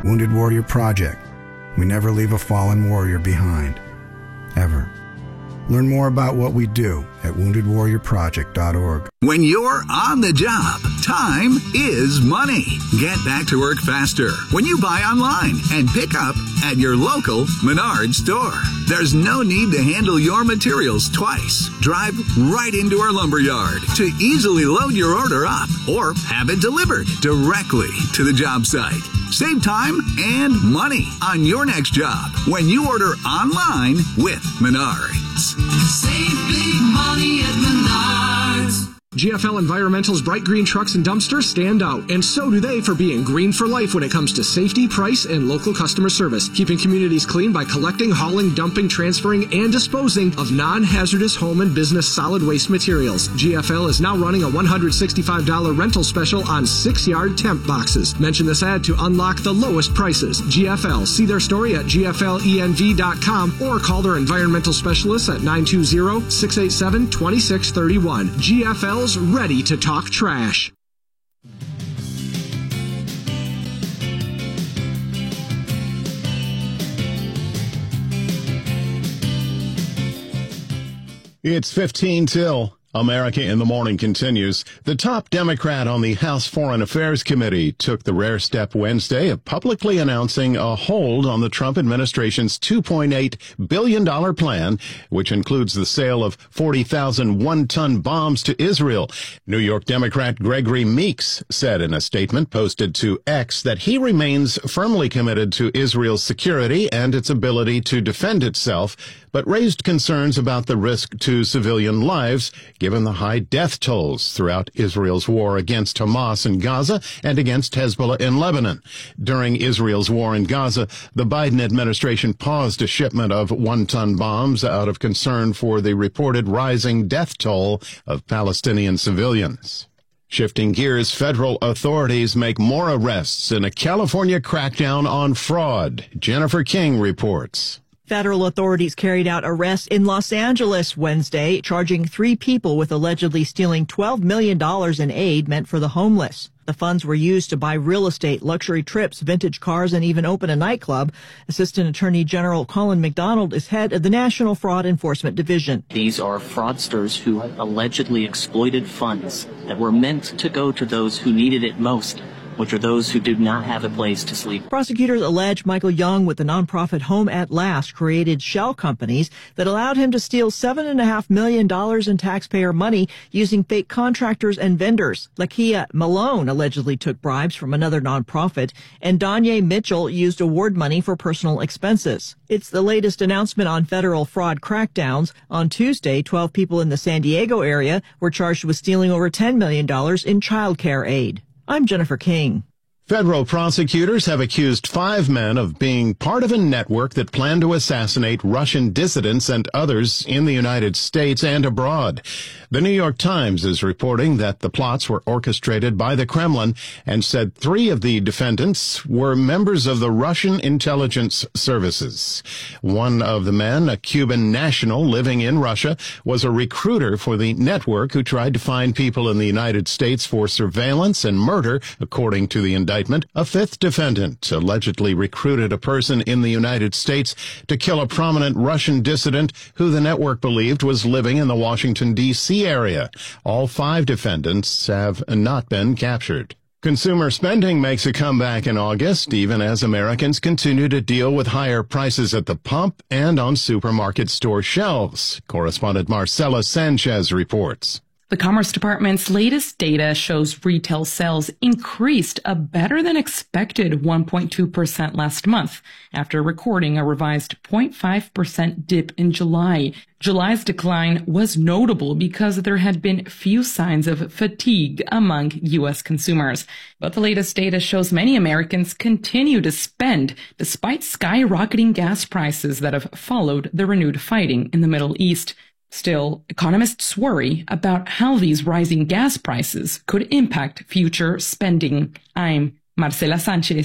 Wounded Warrior Project. We never leave a fallen warrior behind. Ever. Learn more about what we do at woundedwarriorproject.org. When you're on the job, time is money. Get back to work faster when you buy online and pick up at your local Menards store. There's no need to handle your materials twice. Drive right into our lumberyard to easily load your order up or have it delivered directly to the job site. Save time and money on your next job when you order online with Menards. Save big money at Menards. GFL Environmental's bright green trucks and dumpsters stand out, and so do they for being green for life when it comes to safety, price, and local customer service. Keeping communities clean by collecting, hauling, dumping, transferring, and disposing of non-hazardous home and business solid waste materials. GFL is now running a $165 rental special on 6-yard temp boxes. Mention this ad to unlock the lowest prices. GFL. See their story at gflenv.com or call their environmental specialists at 920-687-2631. GFL ready to talk trash. It's 15 till. America in the Morning continues. The top Democrat on the House Foreign Affairs Committee took the rare step Wednesday of publicly announcing a hold on the Trump administration's $2.8 billion plan, which includes the sale of 40,000 one-ton bombs to Israel. New York Democrat Gregory Meeks said in a statement posted to X that he remains firmly committed to Israel's security and its ability to defend itself, but raised concerns about the risk to civilian lives, given the high death tolls throughout Israel's war against Hamas in Gaza and against Hezbollah in Lebanon. During Israel's war in Gaza, the Biden administration paused a shipment of one-ton bombs out of concern for the reported rising death toll of Palestinian civilians. Shifting gears, federal authorities make more arrests in a California crackdown on fraud. Jennifer King reports. Federal authorities carried out arrests in Los Angeles Wednesday, charging 3 people with allegedly stealing $12 million in aid meant for the homeless. The funds were used to buy real estate, luxury trips, vintage cars, and even open a nightclub. Assistant Attorney General Colin McDonald is head of the National Fraud Enforcement Division. These are fraudsters who allegedly exploited funds that were meant to go to those who needed it most, which are those who do not have a place to sleep. Prosecutors allege Michael Young with the nonprofit Home at Last created shell companies that allowed him to steal $7.5 million in taxpayer money using fake contractors and vendors. Lakia Malone allegedly took bribes from another nonprofit, and Danye Mitchell used award money for personal expenses. It's the latest announcement on federal fraud crackdowns. On Tuesday, 12 people in the San Diego area were charged with stealing over $10 million in child care aid. I'm Jennifer King. Federal prosecutors have accused 5 men of being part of a network that planned to assassinate Russian dissidents and others in the United States and abroad. The New York Times is reporting that the plots were orchestrated by the Kremlin and said 3 of the defendants were members of the Russian intelligence services. One of the men, a Cuban national living in Russia, was a recruiter for the network who tried to find people in the United States for surveillance and murder, according to the indictment. A 5th defendant allegedly recruited a person in the United States to kill a prominent Russian dissident who the network believed was living in the Washington, D.C. area. All 5 defendants have not been captured. Consumer spending makes a comeback in August, even as Americans continue to deal with higher prices at the pump and on supermarket store shelves. Correspondent Marcela Sanchez reports. The Commerce Department's latest data shows retail sales increased a better than expected 1.2% last month, after recording a revised 0.5% dip in July. July's decline was notable because there had been few signs of fatigue among U.S. consumers. But the latest data shows many Americans continue to spend despite skyrocketing gas prices that have followed the renewed fighting in the Middle East. Still, economists worry about how these rising gas prices could impact future spending. I'm Marcela Sanchez.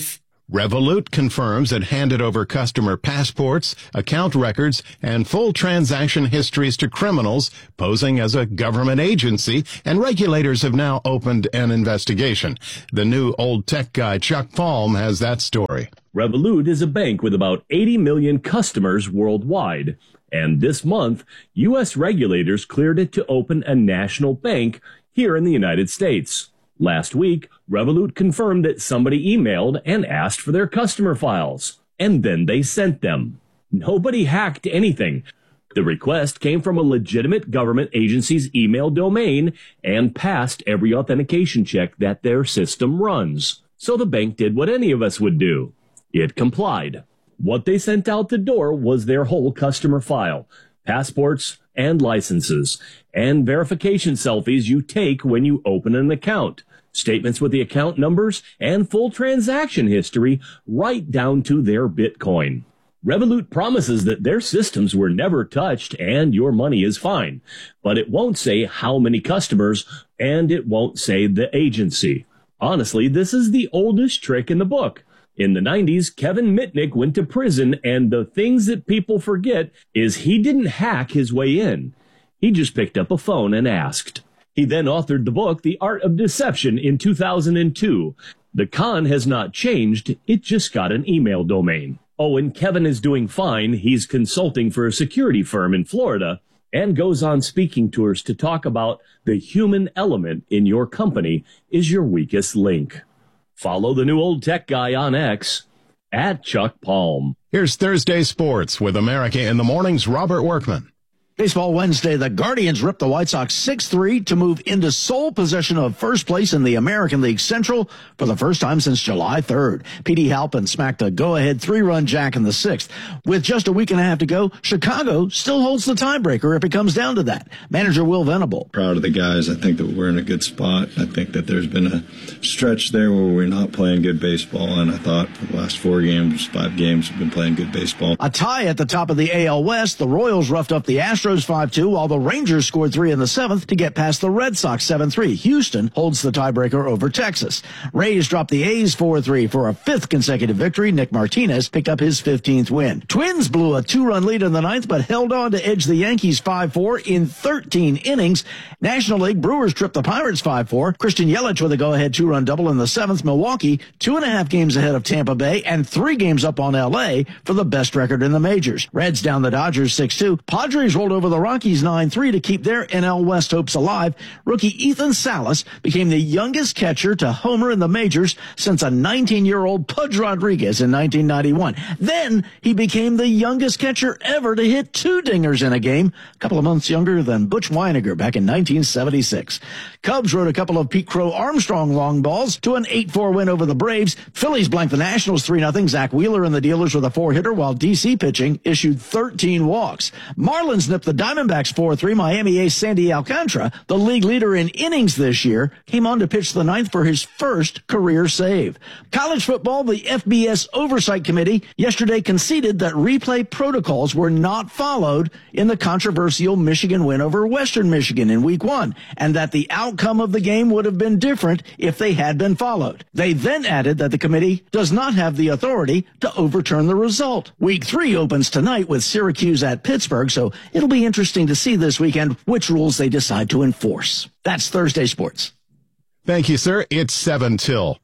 Revolut confirms it handed over customer passports, account records, and full transaction histories to criminals posing as a government agency, and regulators have now opened an investigation. The new old tech guy Chuck Palm has that story. Revolut is a bank with about 80 million customers worldwide, and this month, U.S. regulators cleared it to open a national bank here in the United States. Last week, Revolut confirmed that somebody emailed and asked for their customer files, and then they sent them. Nobody hacked anything. The request came from a legitimate government agency's email domain and passed every authentication check that their system runs. So the bank did what any of us would do. It complied. What they sent out the door was their whole customer file, passports and licenses, and verification selfies you take when you open an account, statements with the account numbers, and full transaction history right down to their Bitcoin. Revolut promises that their systems were never touched and your money is fine, but it won't say how many customers and it won't say the agency. Honestly, this is the oldest trick in the book. In the 90s, Kevin Mitnick went to prison, and the things that people forget is he didn't hack his way in. He just picked up a phone and asked. He then authored the book, The Art of Deception, in 2002. The con has not changed, it just got an email domain. Oh, and Kevin is doing fine. He's consulting for a security firm in Florida and goes on speaking tours to talk about the human element in your company is your weakest link. Follow the new old tech guy on X, @Chuck Palm. Here's Thursday Sports with America in the Morning's Robert Workman. Baseball Wednesday, the Guardians ripped the White Sox 6-3 to move into sole possession of first place in the American League Central for the first time since July 3rd. P.D. Halpin smacked a go-ahead 3-run jack in the 6th. With just a week and a half to go, Chicago still holds the tiebreaker if it comes down to that. Manager Will Venable. Proud of the guys. I think that we're in a good spot. I think that there's been a stretch there where we're not playing good baseball, and I thought the last 5 games, we've been playing good baseball. A tie at the top of the AL West. The Royals roughed up the Astros 5-2, while the Rangers scored 3 in the 7th to get past the Red Sox 7-3. Houston holds the tiebreaker over Texas. Rays dropped the A's 4-3 for a 5th consecutive victory. Nick Martinez picked up his 15th win. Twins blew a 2-run lead in the 9th, but held on to edge the Yankees 5-4 in 13 innings. National League Brewers tripped the Pirates 5-4. Christian Yelich with a go-ahead 2-run double in the 7th. Milwaukee 2.5 games ahead of Tampa Bay and 3 games up on L.A. for the best record in the majors. Reds down the Dodgers 6-2. Padres rolled over the Rockies 9-3 to keep their NL West hopes alive. Rookie Ethan Salas became the youngest catcher to homer in the majors since a 19-year-old Pudge Rodriguez in 1991. Then he became the youngest catcher ever to hit 2 dingers in a game, a couple of months younger than Butch Weiniger back in 1976. Cubs rode a couple of Pete Crow Armstrong long balls to an 8-4 win over the Braves. Phillies blanked the Nationals 3-0. Zach Wheeler and the Dealers with a 4-hitter, while DC pitching issued 13 walks. Marlins nipped the Diamondbacks 4-3. Miami ace Sandy Alcantara, the league leader in innings this year, came on to pitch the 9th for his first career save. College football, the FBS Oversight Committee yesterday conceded that replay protocols were not followed in the controversial Michigan win over Western Michigan in Week 1, and that the outcome of the game would have been different if they had been followed. They then added that the committee does not have the authority to overturn the result. Week 3 opens tonight with Syracuse at Pittsburgh, so it'll be interesting to see this weekend which rules they decide to enforce. That's Thursday Sports. Thank you, sir. It's 7 till.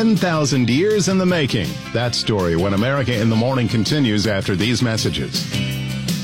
10,000 years in the making. That story when America in the Morning continues after these messages.